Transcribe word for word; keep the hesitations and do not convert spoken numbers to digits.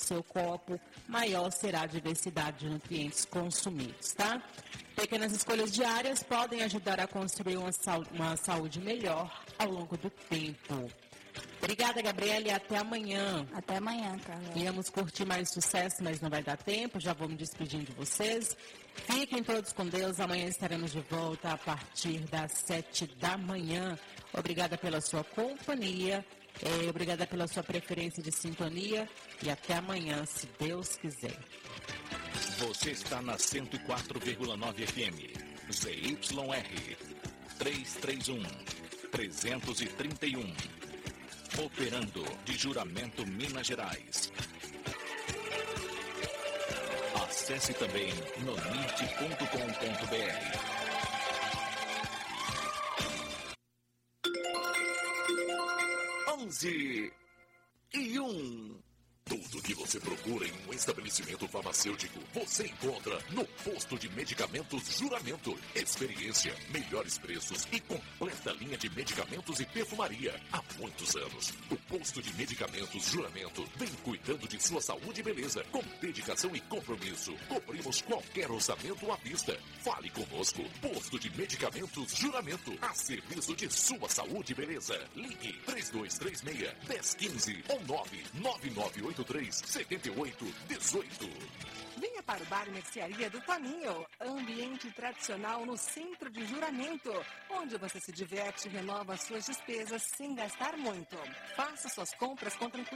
seu copo, maior será a diversidade de nutrientes consumidos, tá? Pequenas escolhas diárias podem ajudar a construir uma, uma saúde melhor ao longo do tempo. Obrigada, Gabriela, e até amanhã. Até amanhã, Carla. Íamos curtir mais sucesso, mas não vai dar tempo. Já vou me despedindo de vocês. Fiquem todos com Deus. Amanhã estaremos de volta a partir das sete da manhã. Obrigada pela sua companhia. É, obrigada pela sua preferência de sintonia. E até amanhã, se Deus quiser. Você está na cento e quatro vírgula nove F M. Z Y R trezentos e trinta e um. trezentos e trinta e um. Operando de Juramento, Minas Gerais. Acesse também nonite ponto com ponto b r. Onze e um. Tudo que você procura em um estabelecimento farmacêutico, você encontra no Posto de Medicamentos Juramento. Experiência, melhores preços e completa linha de medicamentos e perfumaria. Há muitos anos, o Posto de Medicamentos Juramento vem cuidando de sua saúde e beleza. Com dedicação e compromisso, cobrimos qualquer orçamento à vista. Fale conosco. Posto de Medicamentos Juramento, a serviço de sua saúde e beleza. Ligue três dois três seis, um zero um cinco ou nove nove nove oito três sete oito um oito. Venha para o Bar Mercearia do Toninho, ambiente tradicional no centro de Juramento, onde você se diverte e renova suas despesas sem gastar muito. Faça suas compras com tranquilidade.